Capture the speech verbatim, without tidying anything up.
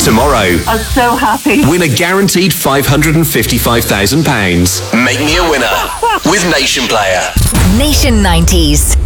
Tomorrow, I'm so happy. win a guaranteed five hundred fifty-five thousand pounds. Make me a winner with Nation Player. Nation nineties.